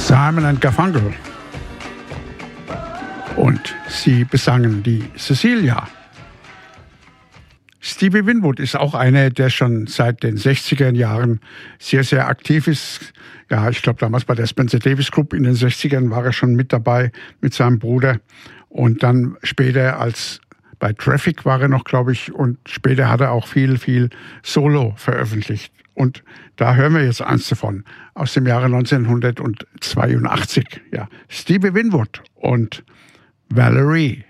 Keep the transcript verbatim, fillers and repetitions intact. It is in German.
Simon and Garfunkel. Und sie besangen die Cecilia. Stevie Winwood ist auch einer, der schon seit den sechziger Jahren sehr, sehr aktiv ist. Ja, ich glaube, damals bei der Spencer Davis Group in den sechzigern war er schon mit dabei mit seinem Bruder. Und dann später als bei Traffic war er noch, glaube ich, und später hat er auch viel, viel Solo veröffentlicht. Und da hören wir jetzt eins davon, aus dem Jahre neunzehnhundertzweiundachtzig. Ja, Stevie Winwood und Valerie.